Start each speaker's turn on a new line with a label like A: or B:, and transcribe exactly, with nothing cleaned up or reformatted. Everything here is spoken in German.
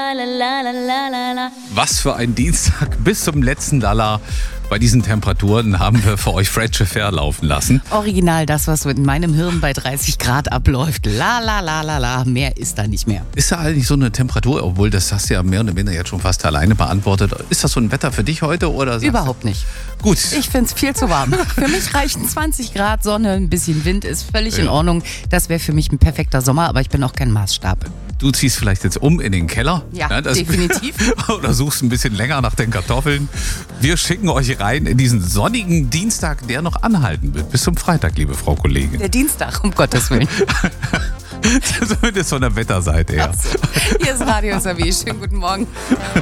A: la la la la la la.
B: Was für ein Dienstag bis zum letzten Lala. Bei diesen Temperaturen haben wir für euch Fred Fair laufen lassen.
C: Original das, was so in meinem Hirn bei dreißig Grad abläuft. La la la la la, mehr ist da nicht mehr.
B: Ist da eigentlich so eine Temperatur, obwohl das hast du ja mehr oder weniger jetzt schon fast alleine beantwortet. Ist das so ein Wetter für dich heute? Oder
C: Überhaupt nicht.
B: Gut.
C: Ich finde es viel zu warm. Für mich reichen zwanzig Grad, Sonne, ein bisschen Wind ist völlig ja. in Ordnung. Das wäre für mich ein perfekter Sommer, aber ich bin auch kein Maßstab.
B: Du ziehst vielleicht jetzt um in den Keller.
C: Ja, ja das definitiv.
B: Oder suchst ein bisschen länger nach den Kartoffeln. Wir schicken euch rein in diesen sonnigen Dienstag, der noch anhalten wird. Bis zum Freitag, liebe Frau Kollegin.
C: Der Dienstag, um Gottes Willen.
B: Zumindest von der Wetterseite her.
C: So. Hier ist Radio S R W. Schönen guten Morgen.